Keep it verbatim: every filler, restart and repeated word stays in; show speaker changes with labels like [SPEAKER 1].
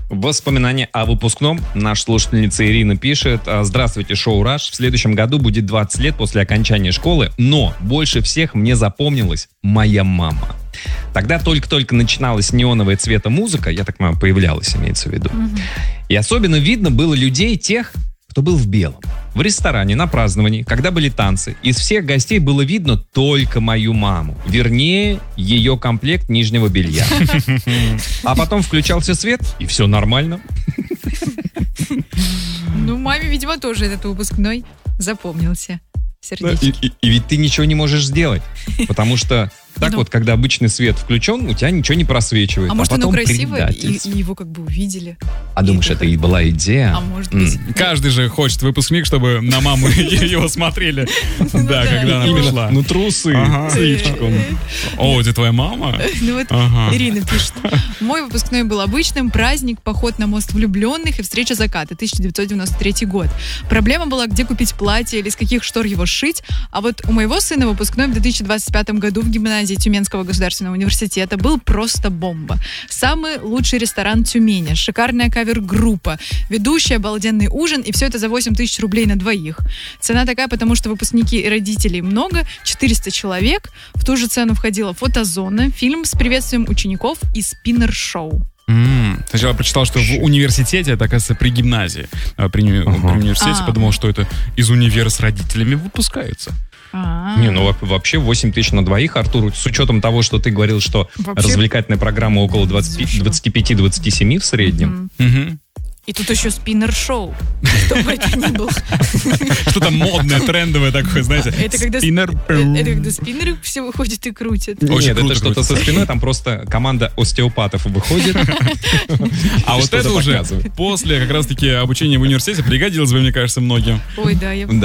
[SPEAKER 1] Воспоминания о выпускном. Наша слушательница Ирина пишет: «Здравствуйте, шоу «Раш». В следующем году будет двадцать лет после окончания школы, но больше всех мне запомнилась моя мама. Тогда только-только начиналась неоновая цвета музыка, я так понимаю, появлялась, имеется в виду. Mm-hmm. И особенно видно было людей тех, кто был в белом. В ресторане, на праздновании, когда были танцы, из всех гостей было видно только мою маму. Вернее, ее комплект нижнего белья. А потом включался свет, и все нормально».
[SPEAKER 2] Ну, маме, видимо, тоже этот выпускной запомнился. Сердечки.
[SPEAKER 1] И, и, и ведь ты ничего не можешь сделать, потому что так ну, вот, когда обычный свет включен, у тебя ничего не просвечивает.
[SPEAKER 2] А, а может,
[SPEAKER 1] потом
[SPEAKER 2] оно красиво, и, и его как бы увидели.
[SPEAKER 1] А и думаешь, это и была идея?
[SPEAKER 2] А может быть.
[SPEAKER 3] Mm. Каждый же хочет выпускник, чтобы на маму его смотрели. Да, когда она пришла.
[SPEAKER 1] Ну, трусы с лифчиком.
[SPEAKER 3] О, это твоя мама?
[SPEAKER 2] Ну вот Ирина пишет. Мой выпускной был обычным. Праздник, поход на мост влюбленных и встреча заката. тысяча девятьсот девяносто третий год. Проблема была, где купить платье или из каких штор его сшить. А вот у моего сына выпускной в две тысячи двадцать пятом году в гимназии Тюменского государственного университета был просто бомба. Самый лучший ресторан Тюмени, шикарная кавер-группа, ведущий, обалденный ужин, и все это за восемь тысяч рублей на двоих. Цена такая, потому что выпускники и родителей много, четыреста человек. В ту же цену входила фотозона, фильм с приветствием учеников и спиннер-шоу.
[SPEAKER 3] Mm. Сначала прочитал, что в университете, это, оказывается, при гимназии. При, uh-huh. при университете а. подумал, что это из универа с родителями выпускаются.
[SPEAKER 2] А-а-а.
[SPEAKER 1] Не, ну вообще восемь тысяч на двоих, Артур, с учетом того, что ты говорил, что вообще... развлекательная программа около двадцать пять двадцать семь в среднем.
[SPEAKER 3] Mm-hmm. Mm-hmm.
[SPEAKER 2] И тут еще спиннер-шоу, что бы это ни было.
[SPEAKER 3] Что-то модное, трендовое такое, знаете.
[SPEAKER 2] Это когда, Спиннер... это когда спиннеры все выходят и крутят.
[SPEAKER 1] Нет, это что-то со спиной, там просто команда остеопатов выходит.
[SPEAKER 3] А вот это уже после как раз-таки обучения в университете пригодилось бы, мне кажется, многим.
[SPEAKER 2] Ой, да, я